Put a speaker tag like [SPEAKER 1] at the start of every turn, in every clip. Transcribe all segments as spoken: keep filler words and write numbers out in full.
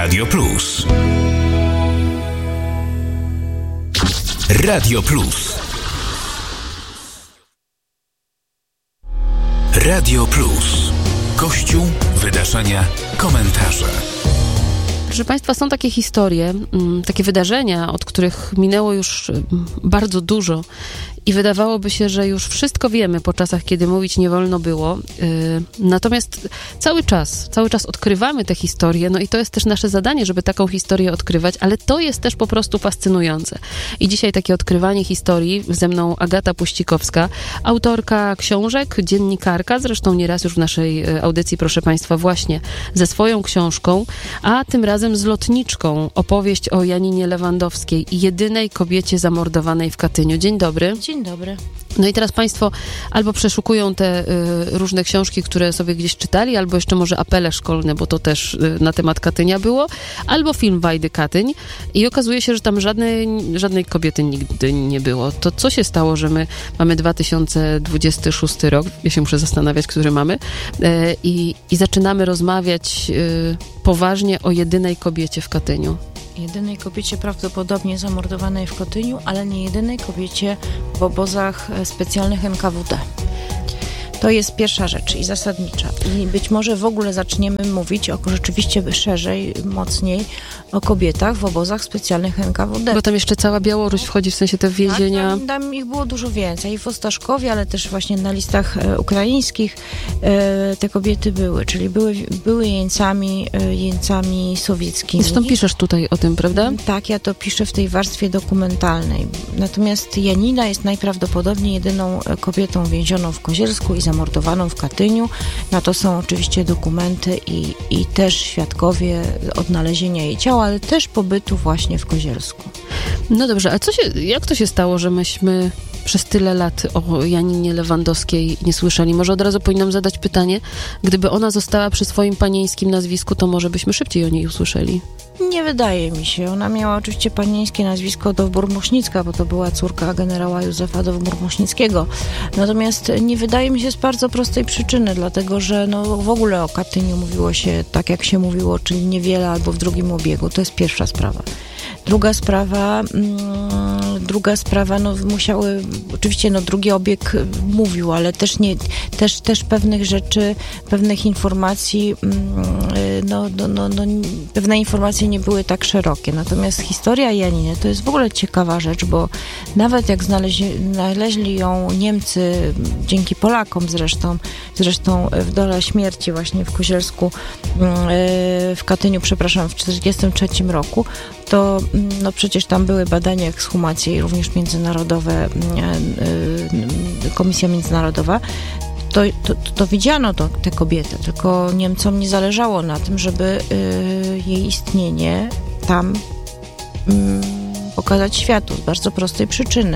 [SPEAKER 1] Radio Plus. Radio Plus. Radio Plus. Kościół, wydarzenia, komentarze.
[SPEAKER 2] Proszę Państwa, są takie historie, takie wydarzenia, od których minęło już bardzo dużo i wydawałoby się, że już wszystko wiemy po czasach, kiedy mówić nie wolno było. Natomiast cały czas, cały czas odkrywamy te historie, no i to jest też nasze zadanie, żeby taką historię odkrywać, ale to jest też po prostu fascynujące. I dzisiaj takie odkrywanie historii, ze mną Agata Puścikowska, autorka książek, dziennikarka, zresztą nieraz już w naszej audycji, proszę Państwa, właśnie ze swoją książką, a tym razem z lotniczką, opowieść o Janinie Lewandowskiej, jedynej kobiecie zamordowanej w Katyniu. Dzień dobry.
[SPEAKER 3] Dzień dobry.
[SPEAKER 2] No i teraz Państwo albo przeszukują te y, różne książki, które sobie gdzieś czytali, albo jeszcze może apele szkolne, bo to też y, na temat Katynia było, albo film Wajdy Katyń i okazuje się, że tam żadnej, żadnej kobiety nigdy nie było. To co się stało, że my mamy dwa tysiące dwudziesty szósty rok, ja się muszę zastanawiać, który mamy, y, i, i zaczynamy rozmawiać y, poważnie o jedynej kobiecie w Katyniu.
[SPEAKER 3] Jedynej kobiecie prawdopodobnie zamordowanej w Katyniu, ale nie jedynej kobiecie w obozach specjalnych N K W D. To jest pierwsza rzecz i zasadnicza. I być może w ogóle zaczniemy mówić o rzeczywiście szerzej, mocniej o kobietach w obozach specjalnych N K W D.
[SPEAKER 2] Bo tam jeszcze cała Białoruś wchodzi, w sensie te więzienia.
[SPEAKER 3] Tak, tam, tam ich było dużo więcej. I w Ostaszkowie, ale też właśnie na listach e, ukraińskich e, te kobiety były, czyli były, były jeńcami, e, jeńcami sowieckimi.
[SPEAKER 2] Zresztą piszesz tutaj o tym, prawda?
[SPEAKER 3] Tak, ja to piszę w tej warstwie dokumentalnej. Natomiast Janina jest najprawdopodobniej jedyną kobietą więzioną w Kozielsku i zamordowaną w Katyniu. Na to są oczywiście dokumenty i, i też świadkowie odnalezienia jej ciała, ale też pobytu właśnie w Kozielsku.
[SPEAKER 2] No dobrze, a co się, jak to się stało, że myśmy przez tyle lat o Janinie Lewandowskiej nie słyszeli? Może od razu powinnam zadać pytanie, gdyby ona została przy swoim panieńskim nazwisku, to może byśmy szybciej o niej usłyszeli.
[SPEAKER 3] Nie wydaje mi się. Ona miała oczywiście panieńskie nazwisko Dowbor-Muśnicka, bo to była córka generała Józefa Dowbor-Muśnickiego. Natomiast nie wydaje mi się z bardzo prostej przyczyny, dlatego że no, w ogóle o Katyniu mówiło się tak, jak się mówiło, czyli niewiele albo w drugim obiegu. To jest pierwsza sprawa. Druga sprawa, mm, druga sprawa, no musiały, oczywiście no drugi obieg mówił, ale też nie, też, też pewnych rzeczy, pewnych informacji, mm, no, no, no, no, pewne informacje nie były tak szerokie. Natomiast historia Janiny to jest w ogóle ciekawa rzecz, bo nawet jak znaleźli, znaleźli ją Niemcy, dzięki Polakom zresztą, zresztą w dole śmierci właśnie w Kozielsku, w Katyniu, przepraszam, w czterdziestym trzecim roku, to no przecież tam były badania, ekshumacje i również międzynarodowe, Komisja Międzynarodowa, to, to, to widziano to, tę kobietę, tylko Niemcom nie zależało na tym, żeby jej istnienie tam pokazać światu z bardzo prostej przyczyny,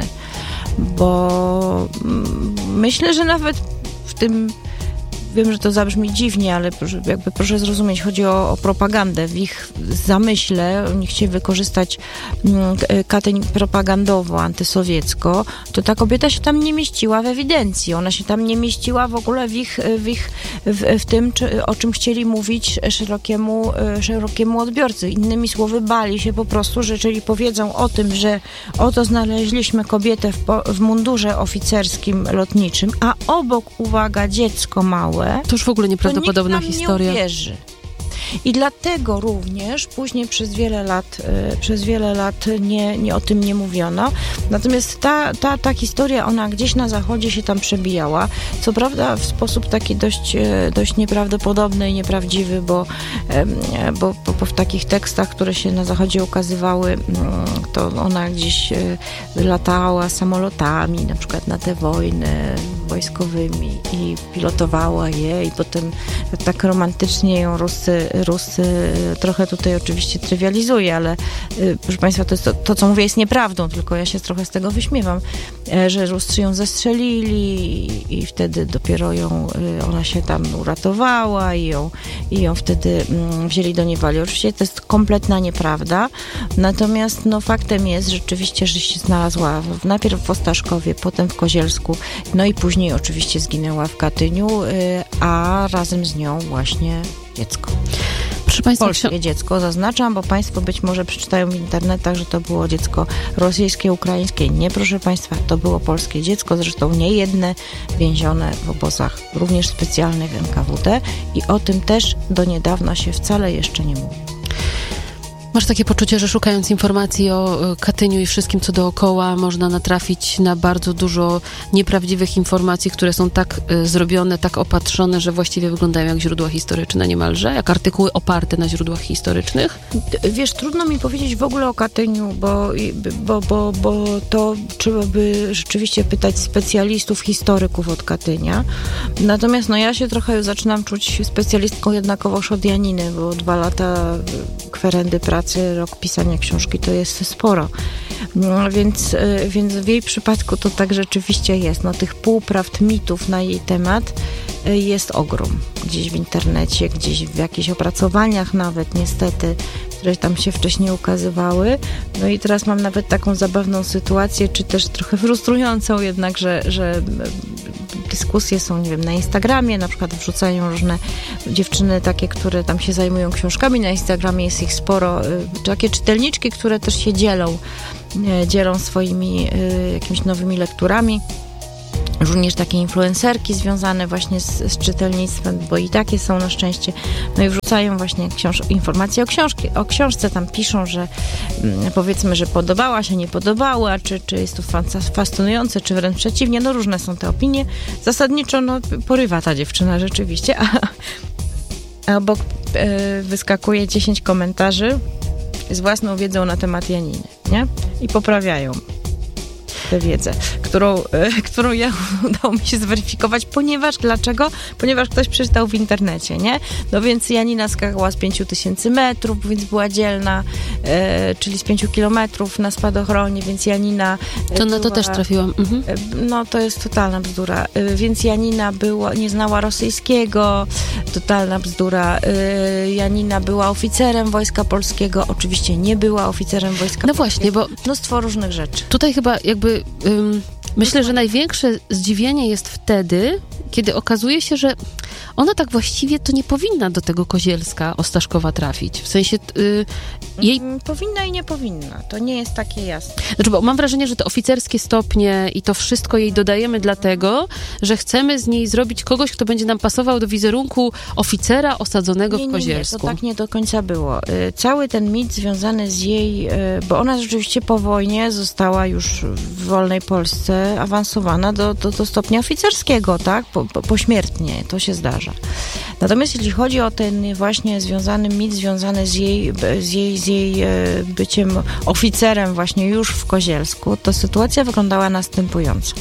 [SPEAKER 3] bo myślę, że nawet w tym, wiem, że to zabrzmi dziwnie, ale proszę, jakby proszę zrozumieć, chodzi o, o propagandę. W ich zamyśle oni chcieli wykorzystać Katyń propagandowo, antysowiecko, to ta kobieta się tam nie mieściła w ewidencji. Ona się tam nie mieściła w ogóle w ich, w, ich, w, w tym, czy, o czym chcieli mówić szerokiemu, szerokiemu odbiorcy. Innymi słowy, bali się po prostu, że jeżeli powiedzą o tym, że oto znaleźliśmy kobietę w, w mundurze oficerskim lotniczym, a obok, uwaga, dziecko małe,
[SPEAKER 2] to już w ogóle nieprawdopodobna
[SPEAKER 3] to nikt nam
[SPEAKER 2] historia.
[SPEAKER 3] Nie uwierzy. I dlatego również później przez wiele lat, przez wiele lat nie, nie o tym nie mówiono. Natomiast ta, ta, ta historia, ona gdzieś na zachodzie się tam przebijała. Co prawda w sposób taki dość, dość nieprawdopodobny i nieprawdziwy, bo, bo, bo, bo w takich tekstach, które się na zachodzie ukazywały, to ona gdzieś latała samolotami, na przykład na te wojny wojskowymi i pilotowała je i potem tak romantycznie ją Ruscy Ruscy trochę tutaj oczywiście trywializuje, ale y, proszę Państwa, to, jest to, to, co mówię, jest nieprawdą, tylko ja się trochę z tego wyśmiewam, e, że Ruscy ją zestrzelili i, i wtedy dopiero ją, y, ona się tam uratowała i ją, i ją wtedy y, wzięli do niewoli. Oczywiście to jest kompletna nieprawda, natomiast no, faktem jest rzeczywiście, że się znalazła w, najpierw w Ostaszkowie, potem w Kozielsku, no i później oczywiście zginęła w Katyniu, y, a razem z nią właśnie dziecko.
[SPEAKER 2] Proszę Państwa,
[SPEAKER 3] polskie
[SPEAKER 2] ksi-
[SPEAKER 3] dziecko, zaznaczam, bo Państwo być może przeczytają w internetach, że to było dziecko rosyjskie, ukraińskie. Nie, proszę Państwa, to było polskie dziecko, zresztą nie jedne, więzione w obozach, również specjalnych N K W D i o tym też do niedawna się wcale jeszcze nie mówi.
[SPEAKER 2] Masz takie poczucie, że szukając informacji o Katyniu i wszystkim, co dookoła, można natrafić na bardzo dużo nieprawdziwych informacji, które są tak y, zrobione, tak opatrzone, że właściwie wyglądają jak źródła historyczne niemalże, jak artykuły oparte na źródłach historycznych?
[SPEAKER 3] Wiesz, trudno mi powiedzieć w ogóle o Katyniu, bo, bo, bo, bo to trzeba by rzeczywiście pytać specjalistów, historyków od Katynia. Natomiast no ja się trochę zaczynam czuć specjalistką jednakowoż od Janiny, bo dwa lata kwerendy pracy, rok pisania książki to jest sporo. No, więc, więc w jej przypadku to tak rzeczywiście jest. No, tych półprawd, mitów na jej temat jest ogrom. Gdzieś w internecie, gdzieś w jakichś opracowaniach nawet niestety, które tam się wcześniej ukazywały. No i teraz mam nawet taką zabawną sytuację, czy też trochę frustrującą jednak, że, że dyskusje są, nie wiem, na Instagramie, na przykład wrzucają różne dziewczyny takie, które tam się zajmują książkami, na Instagramie jest ich sporo, takie czytelniczki, które też się dzielą, dzielą swoimi jakimiś nowymi lekturami. Również takie influencerki związane właśnie z, z czytelnictwem, bo i takie są na szczęście. No i wrzucają właśnie książ- informacje o, książki, o książce. Tam piszą, że mm, powiedzmy, że podobała się, nie podobała, czy, czy jest to fascynujące, czy wręcz przeciwnie. No różne są te opinie. Zasadniczo no, porywa ta dziewczyna rzeczywiście, a, a obok e, wyskakuje dziesięć komentarzy z własną wiedzą na temat Janiny, nie? I poprawiają tę wiedzę, którą, y, którą ja udało mi się zweryfikować, ponieważ, dlaczego? Ponieważ ktoś przeczytał w internecie, nie? No więc Janina skakała z pięciu tysięcy metrów, więc była dzielna, y, czyli z pięciu kilometrów na spadochronie, więc Janina... Y,
[SPEAKER 2] to na to
[SPEAKER 3] była,
[SPEAKER 2] też trafiłam. Mhm.
[SPEAKER 3] Y, no to jest totalna bzdura. Y, więc Janina była, nie znała rosyjskiego, totalna bzdura. Y, Janina była oficerem Wojska Polskiego, oczywiście nie była oficerem Wojska
[SPEAKER 2] No
[SPEAKER 3] Polskiego.
[SPEAKER 2] właśnie, bo
[SPEAKER 3] Mnóstwo różnych rzeczy.
[SPEAKER 2] tutaj chyba jakby ym, myślę, że największe zdziwienie jest wtedy, kiedy okazuje się, że ona tak właściwie to nie powinna do tego Kozielska Ostaszkowa trafić. W sensie y, jej...
[SPEAKER 3] Powinna i nie powinna. To nie jest takie jasne.
[SPEAKER 2] Znaczy, bo mam wrażenie, że te oficerskie stopnie i to wszystko jej dodajemy dlatego, że chcemy z niej zrobić kogoś, kto będzie nam pasował do wizerunku oficera osadzonego
[SPEAKER 3] nie,
[SPEAKER 2] w
[SPEAKER 3] nie,
[SPEAKER 2] Kozielsku.
[SPEAKER 3] Nie, to tak nie do końca było. Cały ten mit związany z jej... Bo ona rzeczywiście po wojnie została już w wolnej Polsce awansowana do, do, do stopnia oficerskiego, tak? Po, po, pośmiertnie. To się zdarza. Natomiast jeśli chodzi o ten właśnie związany mit, związany z jej, z jej, z jej byciem oficerem właśnie już w Kozielsku, to sytuacja wyglądała następująco.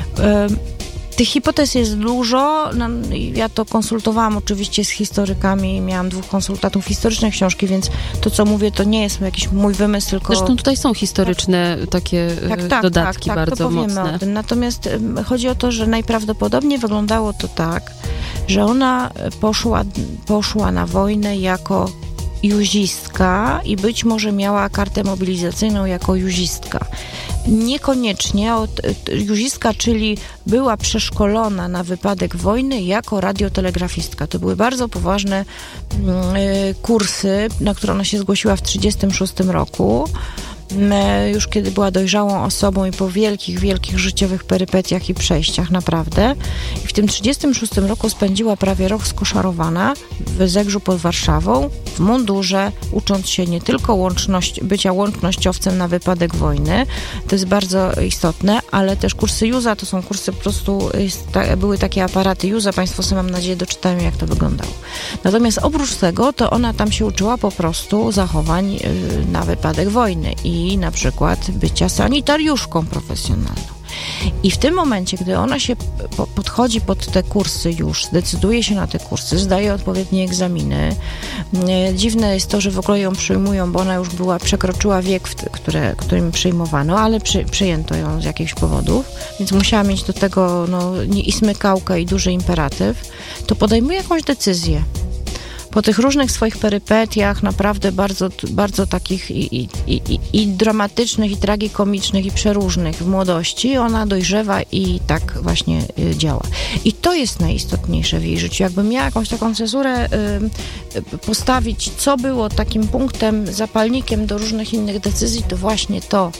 [SPEAKER 3] Tych hipotez jest dużo. Ja to konsultowałam oczywiście z historykami. Miałam dwóch konsultantów historycznych książki, więc to, co mówię, to nie jest jakiś mój wymysł, tylko...
[SPEAKER 2] Zresztą tutaj są historyczne tak, takie tak, tak, dodatki
[SPEAKER 3] tak, tak,
[SPEAKER 2] bardzo
[SPEAKER 3] to powiemy
[SPEAKER 2] mocne.
[SPEAKER 3] O tym. Natomiast chodzi o to, że najprawdopodobniej wyglądało to tak, że ona poszła, poszła na wojnę jako juzistka i być może miała kartę mobilizacyjną jako juzistka. Niekoniecznie od, juzistka, czyli była przeszkolona na wypadek wojny jako radiotelegrafistka. To były bardzo poważne y, kursy, na które ona się zgłosiła w tysiąc dziewięćset trzydziestym szóstym roku. Już kiedy była dojrzałą osobą i po wielkich, wielkich życiowych perypetiach i przejściach, naprawdę. I w tym tysiąc dziewięćset trzydziestym szóstym roku spędziła prawie rok skoszarowana w Zegrzu pod Warszawą, w mundurze, ucząc się nie tylko łączność, bycia łącznościowcem na wypadek wojny, to jest bardzo istotne, ale też kursy Józa, to są kursy po prostu, jest, ta, były takie aparaty Józa, Państwo sobie, mam nadzieję, doczytają, jak to wyglądało. Natomiast oprócz tego, to ona tam się uczyła po prostu zachowań yy, na wypadek wojny i i na przykład bycia sanitariuszką profesjonalną. I w tym momencie, gdy ona się po, podchodzi pod te kursy już, decyduje się na te kursy, zdaje odpowiednie egzaminy. E, dziwne jest to, że w ogóle ją przyjmują, bo ona już była, przekroczyła wiek, w, które, którym przyjmowano, ale przy, przyjęto ją z jakichś powodów, więc musiała mieć do tego no, i smykałkę, i duży imperatyw, to podejmuje jakąś decyzję. po tych różnych swoich perypetiach, naprawdę bardzo, bardzo takich i, i, i, i dramatycznych, i tragikomicznych, i przeróżnych w młodości, ona dojrzewa i tak właśnie y, działa. I to jest najistotniejsze w jej życiu. Jakbym miała jakąś taką cezurę y, y, postawić, co było takim punktem, zapalnikiem do różnych innych decyzji, to właśnie to.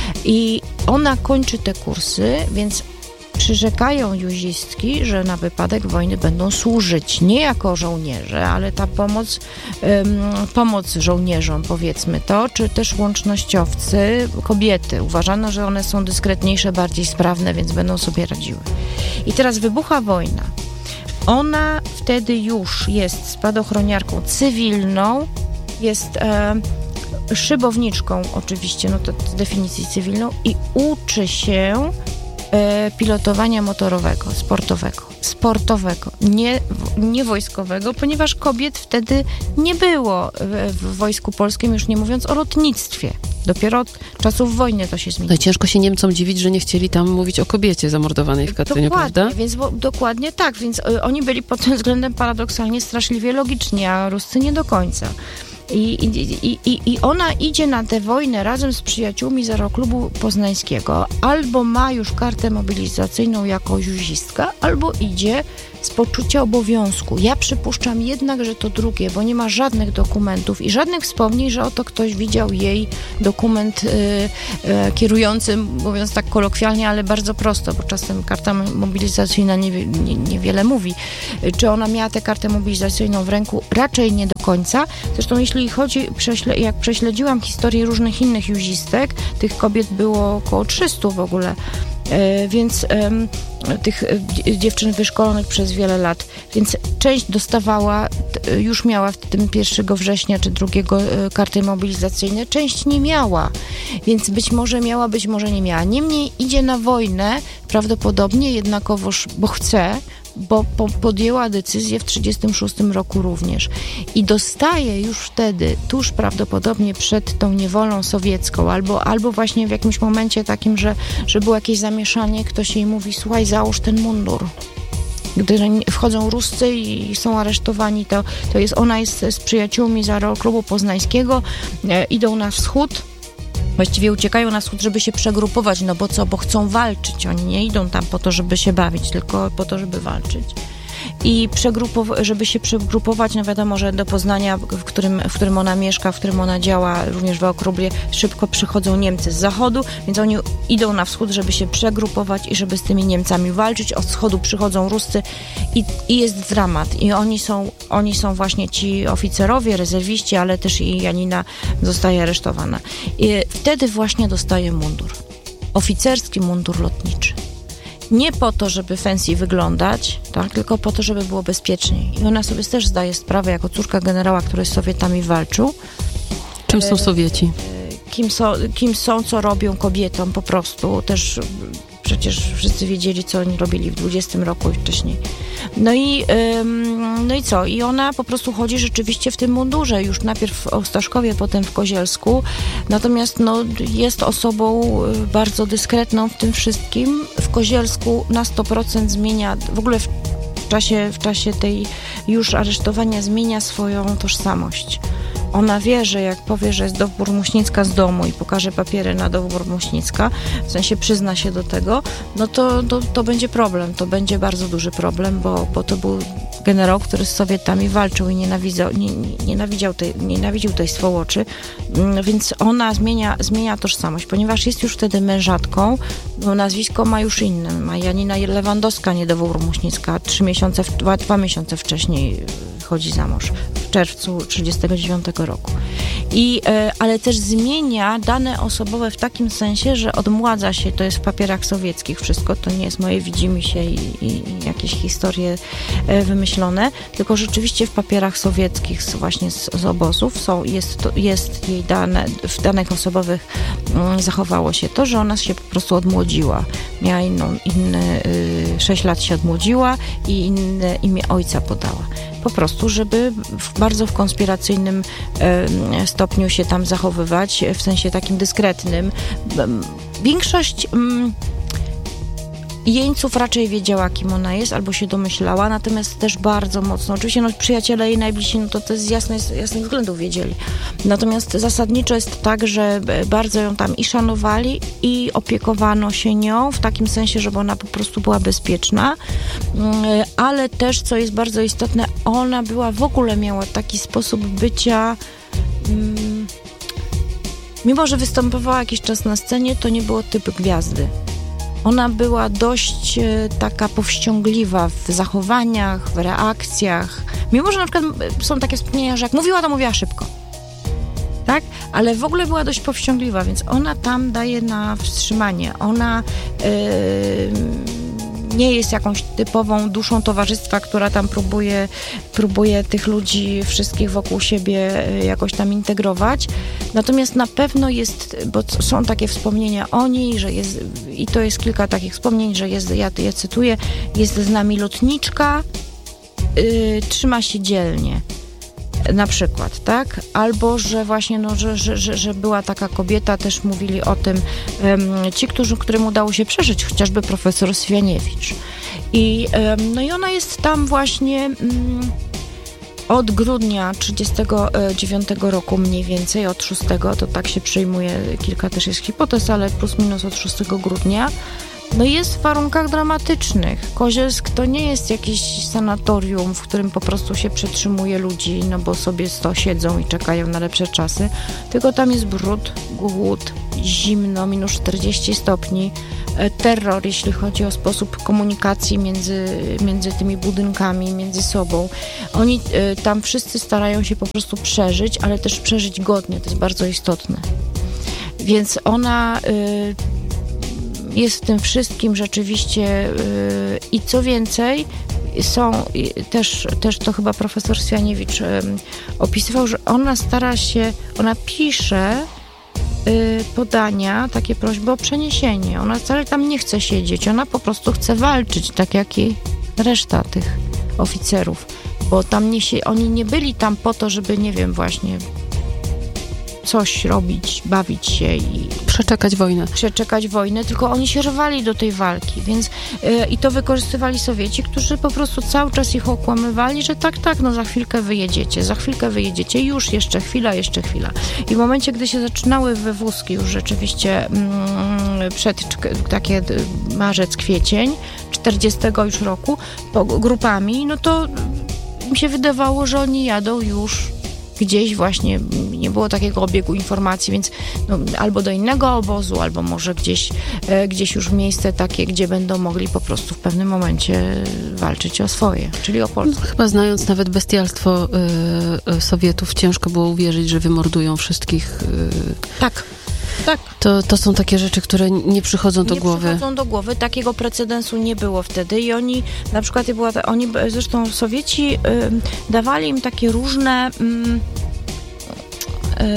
[SPEAKER 3] I ona kończy te kursy, więc przyrzekają juzistki, że na wypadek wojny będą służyć nie jako żołnierze, ale ta pomoc, um, pomoc żołnierzom, powiedzmy to, czy też łącznościowcy, kobiety. Uważano, że one są dyskretniejsze, bardziej sprawne, więc będą sobie radziły. I teraz wybucha wojna. Ona wtedy już jest spadochroniarką cywilną, jest e, szybowniczką oczywiście, no to z definicji cywilną, i uczy się pilotowania motorowego, sportowego. Sportowego, nie, nie wojskowego, ponieważ kobiet wtedy nie było w, w Wojsku Polskim, już nie mówiąc o lotnictwie. Dopiero od czasów wojny to się zmieniło.
[SPEAKER 2] No ciężko się Niemcom dziwić, że nie chcieli tam mówić o kobiecie zamordowanej w Katyniu,
[SPEAKER 3] dokładnie,
[SPEAKER 2] prawda?
[SPEAKER 3] Więc, bo, dokładnie tak, więc y, oni byli pod tym względem paradoksalnie straszliwie logiczni, a Ruscy nie do końca. I, i, i, I ona idzie na tę wojnę razem z przyjaciółmi z Aeroklubu Poznańskiego. Albo ma już kartę mobilizacyjną jako juzistka, albo idzie z poczucia obowiązku. Ja przypuszczam jednak, że to drugie, bo nie ma żadnych dokumentów i żadnych wspomnień, że oto ktoś widział jej dokument y, y, kierujący, mówiąc tak kolokwialnie, ale bardzo prosto, bo czasem karta mobilizacyjna nie, nie, niewiele mówi. Czy ona miała tę kartę mobilizacyjną w ręku? Raczej nie do końca. Zresztą jeśli chodzi, prześle, jak prześledziłam historię różnych innych juzistek, tych kobiet było około trzysta w ogóle, więc um, tych dziewczyn wyszkolonych przez wiele lat, więc część dostawała, już miała w tym pierwszego września czy drugiego karty mobilizacyjne, część nie miała, więc być może miała, być może nie miała. Niemniej idzie na wojnę prawdopodobnie jednakowoż, bo chce, bo po, podjęła decyzję w trzydziestym szóstym roku również. I dostaje już wtedy, tuż prawdopodobnie przed tą niewolą sowiecką, albo, albo właśnie w jakimś momencie takim, że, że było jakieś zamieszanie, ktoś jej mówi, słuchaj, załóż ten mundur. Gdy wchodzą Ruscy i są aresztowani, to, to jest, ona jest z przyjaciółmi z Aeroklubu Poznańskiego, e, idą na wschód, właściwie uciekają na wschód, żeby się przegrupować, no bo co, bo chcą walczyć. Oni nie idą tam po to, żeby się bawić, tylko po to, żeby walczyć. I przegrupow- żeby się przegrupować, no wiadomo, że do Poznania, w którym, w którym ona mieszka, w którym ona działa, również w Aeroklubie, szybko przychodzą Niemcy z zachodu, więc oni idą na wschód, żeby się przegrupować i żeby z tymi Niemcami walczyć. Od wschodu przychodzą Ruscy i, i jest dramat. I oni są, oni są właśnie ci oficerowie, rezerwiści, ale też i Janina zostaje aresztowana. I wtedy właśnie dostaje mundur. Oficerski mundur lotniczy. Nie po to, żeby fancy wyglądać, tak, tylko po to, żeby było bezpieczniej. I ona sobie też zdaje sprawę, jako córka generała, który z Sowietami walczył.
[SPEAKER 2] Czym są Sowieci?
[SPEAKER 3] Kim są, kim są, co robią kobietom po prostu. Też przecież wszyscy wiedzieli, co oni robili w dwudziestym roku i wcześniej. No i, ym, no i co? I ona po prostu chodzi rzeczywiście w tym mundurze, już najpierw w Ostaszkowie, potem w Kozielsku. Natomiast no, jest osobą bardzo dyskretną w tym wszystkim. W Kozielsku na sto procent zmienia, w ogóle w czasie, w czasie tej już aresztowania zmienia swoją tożsamość. Ona wie, że jak powie, że jest dowód Muśnicka z domu i pokaże papiery na dowód Muśnicka, w sensie przyzna się do tego, no to, to, to będzie problem, to będzie bardzo duży problem, bo, bo to był generał, który z Sowietami walczył i nienawidzał, nie, nie, nienawidział tej, nienawidził tej swołoczy, więc ona zmienia, zmienia tożsamość, ponieważ jest już wtedy mężatką, no nazwisko ma już inne, ma Janina Lewandowska, nie dowód Muśnicka, trzy miesiące, dwa, dwa miesiące wcześniej chodzi za mąż, w czerwcu trzydziestego dziewiątego roku. I, e, ale też zmienia dane osobowe w takim sensie, że odmładza się, to jest w papierach sowieckich wszystko, to nie jest moje widzimisię i, i, i jakieś historie e, wymyślone, tylko rzeczywiście w papierach sowieckich właśnie z, z obozów są, jest, to, jest jej dane, w danych osobowych mm, zachowało się to, że ona się po prostu odmłodziła. Miała inną, inny, y, sześć lat się odmłodziła i inne imię ojca podała. Po prostu, żeby w, bardzo w konspiracyjnym e, stopniu się tam zachowywać, w sensie takim dyskretnym. Większość, m, Jeńców raczej wiedziała, kim ona jest, albo się domyślała, natomiast też bardzo mocno, oczywiście no, przyjaciele jej najbliżsi, no to, to z jasnych, z jasnych względów wiedzieli. Natomiast zasadniczo jest tak, że bardzo ją tam i szanowali, i opiekowano się nią, w takim sensie, żeby ona po prostu była bezpieczna, ale też, co jest bardzo istotne, ona była, w ogóle miała taki sposób bycia... Mm, mimo że występowała jakiś czas na scenie, to nie było typ gwiazdy. Ona była dość e, taka powściągliwa w zachowaniach, w reakcjach. Mimo że na przykład są takie wspomnienia, że jak mówiła, to mówiła szybko. Tak? Ale w ogóle była dość powściągliwa, więc ona tam daje na wstrzymanie. Ona e, nie jest jakąś typową duszą towarzystwa, która tam próbuje, próbuje tych ludzi wszystkich wokół siebie jakoś tam integrować. Natomiast na pewno jest, bo są takie wspomnienia o niej, że jest, i to jest kilka takich wspomnień, że jest, ja je cytuję, jest z nami lotniczka, yy, trzyma się dzielnie. Na przykład, tak? Albo, że właśnie, no, że, że, że, że była taka kobieta, też mówili o tym um, ci, którzy, którym udało się przeżyć, chociażby profesor Swianiewicz. I, um, no i ona jest tam właśnie um, od grudnia trzydziestego dziewiątego roku mniej więcej, od szóstego, to tak się przyjmuje, kilka też jest hipotez, ale plus minus od szóstego grudnia. No jest w warunkach dramatycznych. Kozielsk to nie jest jakieś sanatorium, w którym po prostu się przetrzymuje ludzi, no bo sobie sto siedzą i czekają na lepsze czasy, tylko tam jest brud, głód, zimno, minus czterdzieści stopni, terror, jeśli chodzi o sposób komunikacji między, między tymi budynkami, między sobą. Oni y, tam wszyscy starają się po prostu przeżyć, ale też przeżyć godnie, to jest bardzo istotne. Więc ona... Y, jest w tym wszystkim rzeczywiście yy, i co więcej, są yy, też, też to chyba profesor Swianiewicz yy, opisywał, że ona stara się, ona pisze yy, podania, takie prośby o przeniesienie. Ona wcale tam nie chce siedzieć, ona po prostu chce walczyć, tak jak i reszta tych oficerów, bo tam nie się, oni nie byli tam po to, żeby, nie wiem, właśnie coś robić, bawić się i
[SPEAKER 2] przeczekać wojnę.
[SPEAKER 3] Przeczekać wojnę, tylko oni się rwali do tej walki, więc yy, i to wykorzystywali Sowieci, którzy po prostu cały czas ich okłamywali, że tak, tak, no za chwilkę wyjedziecie, za chwilkę wyjedziecie, już jeszcze chwila, jeszcze chwila. I w momencie, gdy się zaczynały wywózki już rzeczywiście mm, przed takie marzec, kwiecień czterdziestego już roku, po, grupami, no to mi się wydawało, że oni jadą już gdzieś właśnie, nie było takiego obiegu informacji, więc no, albo do innego obozu, albo może gdzieś, e, gdzieś już miejsce takie, gdzie będą mogli po prostu w pewnym momencie walczyć o swoje, czyli o Polskę.
[SPEAKER 2] No, chyba znając nawet bestialstwo y, y, Sowietów, ciężko było uwierzyć, że wymordują wszystkich. Y,
[SPEAKER 3] tak. Tak.
[SPEAKER 2] To, to są takie rzeczy, które nie przychodzą do
[SPEAKER 3] nie
[SPEAKER 2] głowy.
[SPEAKER 3] Nie przychodzą do głowy. Takiego precedensu nie było wtedy i oni, na przykład była ta, oni, zresztą Sowieci y, dawali im takie różne y,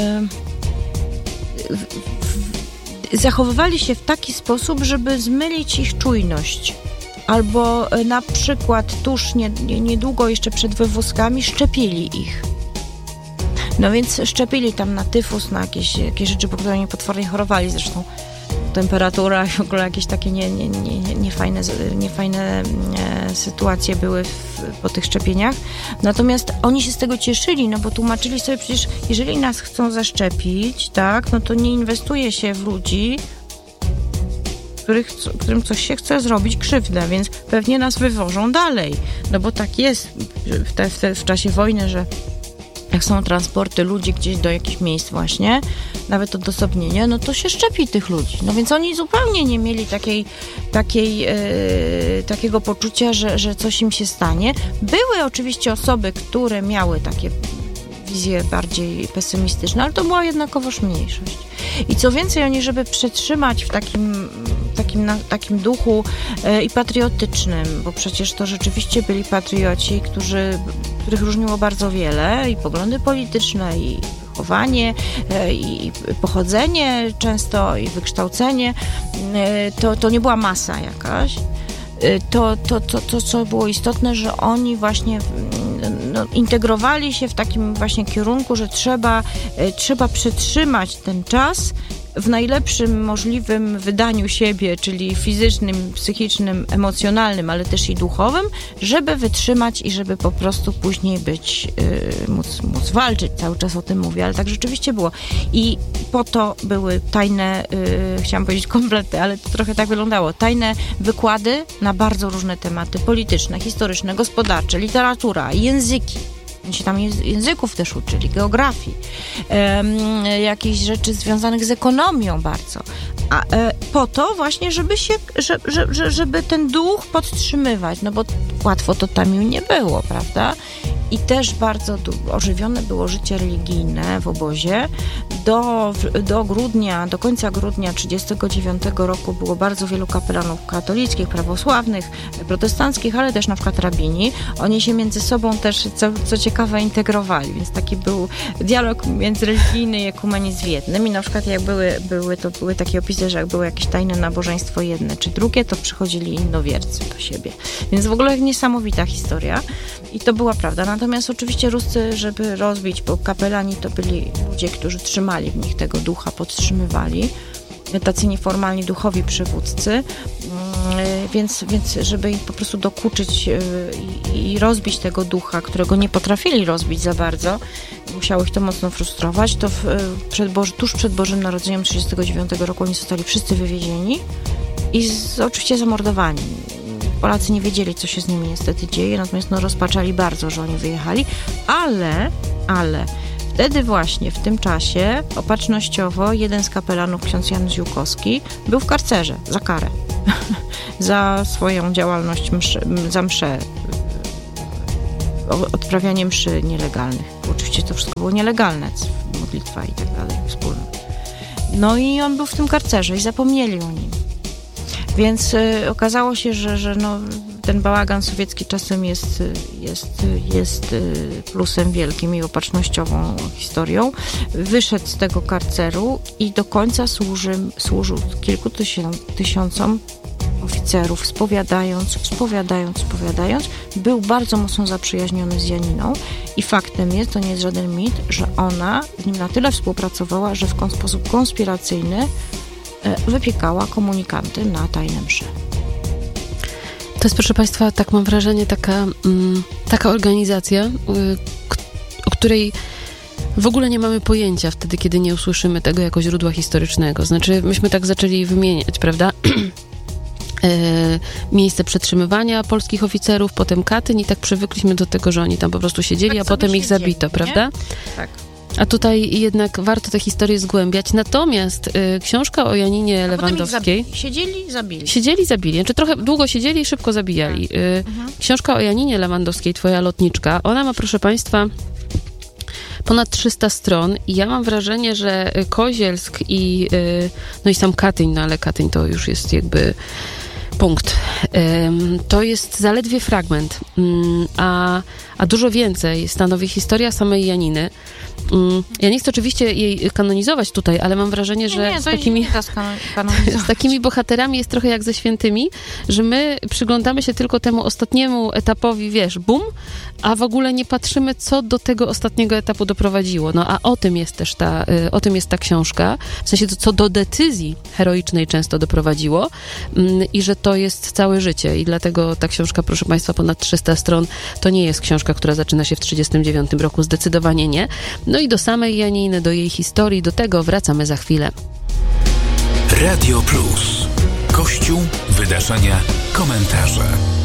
[SPEAKER 3] y, zachowywali się w taki sposób, żeby zmylić ich czujność. Albo y, na przykład tuż nie, nie, niedługo jeszcze przed wywózkami szczepili ich. No więc szczepili tam na tyfus, na jakieś, jakieś rzeczy, po które oni potwornie chorowali, zresztą temperatura i w ogóle jakieś takie nie, nie, nie, nie, niefajne, niefajne e, sytuacje były w, po tych szczepieniach. Natomiast oni się z tego cieszyli, no bo tłumaczyli sobie przecież, jeżeli nas chcą zaszczepić, tak, no to nie inwestuje się w ludzi, których, którym coś się chce zrobić krzywdę, więc pewnie nas wywożą dalej. No bo tak jest w, te, w, te, w czasie wojny, że jak są transporty ludzi gdzieś do jakichś miejsc właśnie, nawet odosobnienia, no to się szczepi tych ludzi. No więc oni zupełnie nie mieli takiej, takiej, yy, takiego poczucia, że, że coś im się stanie. Były oczywiście osoby, które miały takie wizje bardziej pesymistyczne, ale to była jednakowoż mniejszość. I co więcej, oni, żeby przetrzymać w takim, takim, na, takim duchu e, i patriotycznym, bo przecież to rzeczywiście byli patrioci, którzy, których różniło bardzo wiele, i poglądy polityczne, i wychowanie, e, i pochodzenie często, i wykształcenie, e, to, to nie była masa jakaś. To, to, to, to, co było istotne, że oni właśnie no, integrowali się w takim właśnie kierunku, że trzeba, trzeba przetrzymać ten czas w najlepszym możliwym wydaniu siebie, czyli fizycznym, psychicznym, emocjonalnym, ale też i duchowym, żeby wytrzymać i żeby po prostu później być, yy, móc, móc walczyć. Cały czas o tym mówię, ale tak rzeczywiście było. I po to były tajne, yy, chciałam powiedzieć komplety, ale to trochę tak wyglądało, tajne wykłady na bardzo różne tematy polityczne, historyczne, gospodarcze, literatura, języki. Oni się tam języków też uczyli, geografii, um, jakichś rzeczy związanych z ekonomią bardzo. A e, po to właśnie, żeby się, że, że, żeby ten duch podtrzymywać, no bo łatwo to tam im nie było, prawda? I też bardzo ożywione było życie religijne w obozie. Do, do grudnia, do końca grudnia tysiąc dziewięćset trzydziestego dziewiątego roku było bardzo wielu kapelanów katolickich, prawosławnych, protestanckich, ale też na przykład rabini. Oni się między sobą też, co, co ciekawe, integrowali, więc taki był dialog międzyreligijny i ekumenizm w jednym. I na przykład jak były, były, to były takie opisy, że jak było jakieś tajne nabożeństwo jedne czy drugie, to przychodzili innowiercy do siebie. Więc w ogóle niesamowita historia. I to była prawda. Natomiast oczywiście Ruscy, żeby rozbić, bo kapelani to byli ludzie, którzy trzymali w nich tego ducha, podtrzymywali. Tacy nieformalni duchowi przywódcy, więc, więc żeby ich po prostu dokuczyć i, i rozbić tego ducha, którego nie potrafili rozbić za bardzo, musiało ich to mocno frustrować, to w, przed Boży, tuż przed Bożym Narodzeniem tysiąc dziewięćset trzydziestego dziewiątego roku oni zostali wszyscy wywiezieni i z, oczywiście zamordowani. Polacy nie wiedzieli, co się z nimi niestety dzieje, natomiast no, rozpaczali bardzo, że oni wyjechali, ale, ale wtedy właśnie, w tym czasie, opatrznościowo, jeden z kapelanów, ksiądz Jan Ziółkowski, był w karcerze za karę. za swoją działalność, mszy, za mszę, odprawianie mszy nielegalnych. Oczywiście to wszystko było nielegalne, modlitwa i tak dalej, wspólne. No i on był w tym karcerze i zapomnieli o nim. Więc y, okazało się, że, że no, ten bałagan sowiecki czasem jest, jest, jest plusem wielkim i opatrznościową historią. Wyszedł z tego karceru i do końca służy, służył kilku tysiąc, tysiącom oficerów, spowiadając, spowiadając, spowiadając. Był bardzo mocno zaprzyjaźniony z Janiną i faktem jest, to nie jest żaden mit, że ona z nim na tyle współpracowała, że w sposób konspiracyjny wypiekała komunikanty na tajne msze.
[SPEAKER 2] To jest, proszę Państwa, tak mam wrażenie, taka, mm, taka organizacja, y, k- o której w ogóle nie mamy pojęcia wtedy, kiedy nie usłyszymy tego jako źródła historycznego. Znaczy, myśmy tak zaczęli wymieniać, prawda? e, miejsce przetrzymywania polskich oficerów, potem Katyń i tak przywykliśmy do tego, że oni tam po prostu siedzieli, tak a potem ich zabito, dzieli, prawda?
[SPEAKER 3] Tak.
[SPEAKER 2] A tutaj jednak warto tę historię zgłębiać. Natomiast y, książka o Janinie a Lewandowskiej...
[SPEAKER 3] Siedzieli, zabili.
[SPEAKER 2] Siedzieli, zabili. Znaczy trochę długo siedzieli i szybko zabijali. Y, mhm. Książka o Janinie Lewandowskiej, Twoja lotniczka, ona ma, proszę Państwa, ponad trzysta stron i ja mam wrażenie, że Kozielsk i, y, no i sam Katyń, no ale Katyń to już jest jakby punkt. Y, to jest zaledwie fragment, y, a, a dużo więcej stanowi historia samej Janiny. Ja nie chcę oczywiście jej kanonizować tutaj, ale mam wrażenie, że nie, nie, z, takimi, z takimi bohaterami jest trochę jak ze świętymi, że my przyglądamy się tylko temu ostatniemu etapowi, wiesz, bum, a w ogóle nie patrzymy, co do tego ostatniego etapu doprowadziło. No a o tym jest też ta, o tym jest ta książka, w sensie co do decyzji heroicznej często doprowadziło i że to jest całe życie i dlatego ta książka, proszę Państwa, ponad trzysta stron, to nie jest książka, która zaczyna się w trzydziestym dziewiątym roku, zdecydowanie nie. No i do samej Janiny, do jej historii, do tego wracamy za chwilę.
[SPEAKER 1] Radio Plus. Kościół, wydarzenia, komentarze.